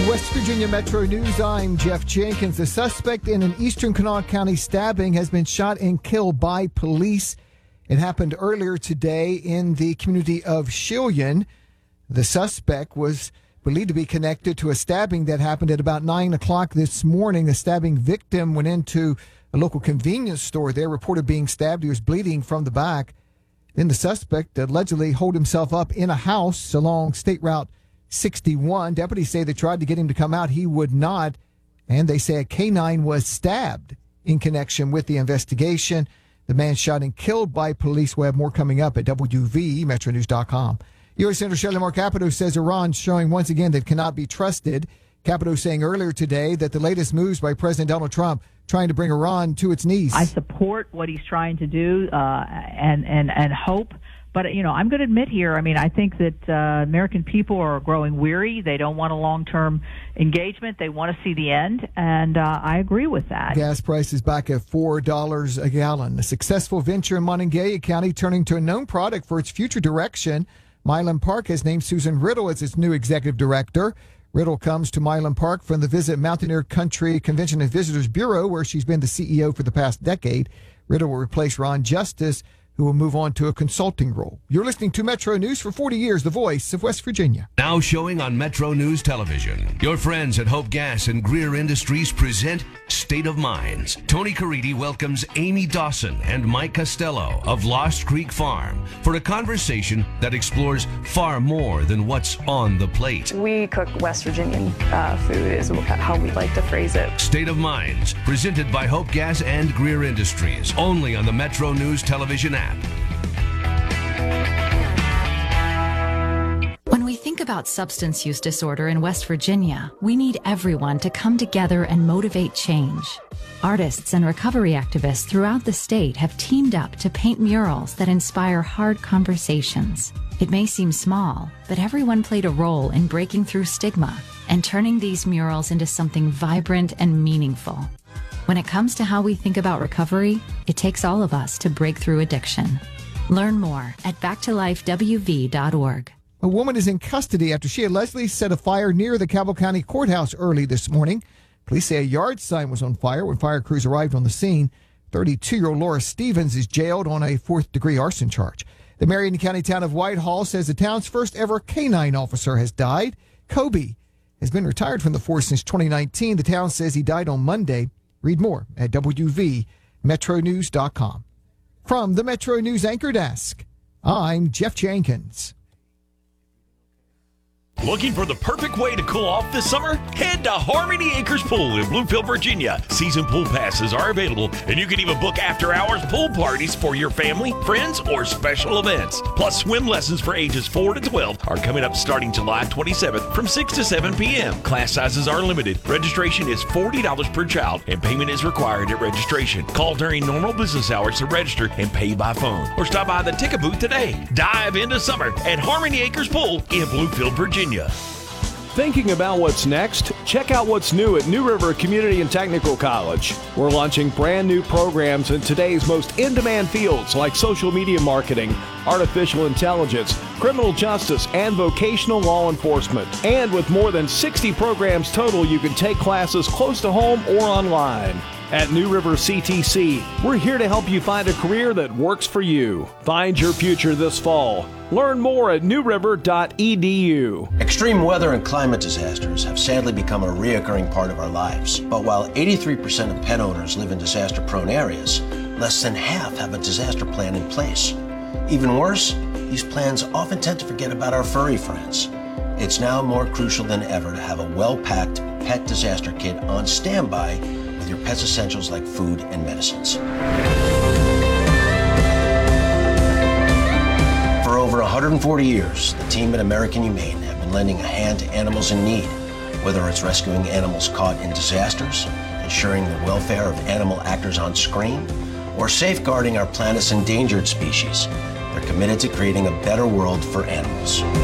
West Virginia Metro News, I'm Jeff Jenkins. The suspect in an Eastern Kanawha County stabbing has been shot and killed by police. It happened earlier today in the community of Shillian. The suspect was believed to be connected to a stabbing that happened at about 9 o'clock this morning. The stabbing victim went into a local convenience store there, reported being stabbed. He was bleeding from the back. Then the suspect allegedly holed himself up in a house along State Route 61. Deputies say they tried to get him to come out. He would not. And they say a canine was stabbed in connection with the investigation. The man shot and killed by police. We'll have more coming up at WVMetroNews.com. U.S. Senator Shelley Moore Capito says Iran's showing once again that it cannot be trusted. Capito saying earlier today that the latest moves by President Donald Trump trying to bring Iran to its knees. I support what he's trying to do and hope. But, you know, I'm going to admit here, I think that American people are growing weary. They don't want a long-term engagement. They want to see the end, and I agree with that. Gas prices back at $4 a gallon. A successful venture in Monongalia County turning to a known product for its future direction. Milan Park has named Susan Riddle as its new executive director. Riddle comes to Milan Park from the Visit Mountaineer Country Convention and Visitors Bureau, where she's been the CEO for the past decade. Riddle will replace Ron Justice, who will move on to a consulting role. You're listening to Metro News for 40 years, the voice of West Virginia. Now showing on Metro News Television. Your friends at Hope Gas and Greer Industries present State of Minds. Tony Caridi welcomes Amy Dawson and Mike Costello of Lost Creek Farm for a conversation that explores far more than what's on the plate. We cook West Virginian food is how we like to phrase it. State of Minds, presented by Hope Gas and Greer Industries, only on the Metro News Television app. When we think about substance use disorder in West Virginia, we need everyone to come together and motivate change. Artists and recovery activists throughout the state have teamed up to paint murals that inspire hard conversations. It may seem small, but everyone played a role in breaking through stigma and turning these murals into something vibrant and meaningful. When it comes to how we think about recovery, it takes all of us to break through addiction. Learn more at backtolifewv.org. A woman is in custody after she allegedly set a fire near the Cabell County Courthouse early this morning. Police say a yard sign was on fire when fire crews arrived on the scene. 32-year-old Laura Stevens is jailed on a fourth-degree arson charge. The Marion County town of Whitehall says the town's first-ever canine officer has died. Kobe has been retired from the force since 2019. The town says he died on Monday. Read more at WVMetroNews.com. From the Metro News Anchor Desk, I'm Jeff Jenkins. Looking for the perfect way to cool off this summer? Head to Harmony Acres Pool in Bluefield, Virginia. Season pool passes are available, and you can even book after-hours pool parties for your family, friends, or special events. Plus, swim lessons for ages 4 to 12 are coming up starting July 27th from 6 to 7 p.m. Class sizes are limited. Registration is $40 per child, and payment is required at registration. Call during normal business hours to register and pay by phone, or stop by the ticket booth today. Dive into summer at Harmony Acres Pool in Bluefield, Virginia. Thinking about what's next? Check out what's new at New River Community and Technical College. We're launching brand new programs in today's most in-demand fields like social media marketing, artificial intelligence, criminal justice, and vocational law enforcement. And with more than 60 programs total, you can take classes close to home or online. At New River CTC, we're here to help you find a career that works for you. Find your future this fall. Learn more at newriver.edu. Extreme weather and climate disasters have sadly become a reoccurring part of our lives. But while 83% of pet owners live in disaster-prone areas, less than half have a disaster plan in place. Even worse, these plans often tend to forget about our furry friends. It's now more crucial than ever to have a well-packed pet disaster kit on standby with your pet's essentials like food and medicines. For over 140 years, the team at American Humane have been lending a hand to animals in need, whether it's rescuing animals caught in disasters, ensuring the welfare of animal actors on screen, or safeguarding our planet's endangered species. They're committed to creating a better world for animals.